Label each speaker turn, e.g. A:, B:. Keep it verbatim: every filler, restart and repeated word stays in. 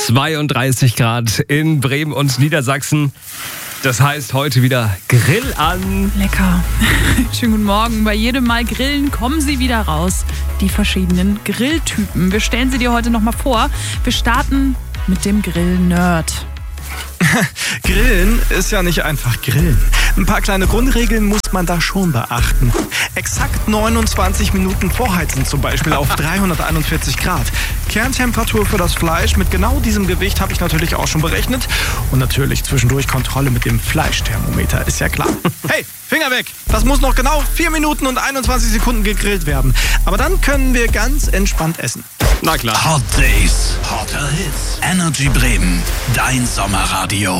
A: zweiunddreißig Grad in Bremen und Niedersachsen. Das heißt, heute wieder Grill an.
B: Lecker. Schönen guten Morgen. Bei jedem Mal Grillen kommen sie wieder raus. Die verschiedenen Grilltypen. Wir stellen sie dir heute nochmal vor. Wir starten mit dem Grill-Nerd.
C: Grillen ist ja nicht einfach Grillen. Ein paar kleine Grundregeln muss man da schon beachten. Exakt neunundzwanzig Minuten vorheizen zum Beispiel auf dreihunderteinundvierzig Grad. Kerntemperatur für das Fleisch mit genau diesem Gewicht habe ich natürlich auch schon berechnet. Und natürlich zwischendurch Kontrolle mit dem Fleischthermometer, ist ja klar. Hey, Finger weg! Das muss noch genau vier Minuten und einundzwanzig Sekunden gegrillt werden. Aber dann können wir ganz entspannt essen.
A: Na klar.
D: Hot Days, Hotter Hits. Energy Bremen, dein Sommerradio.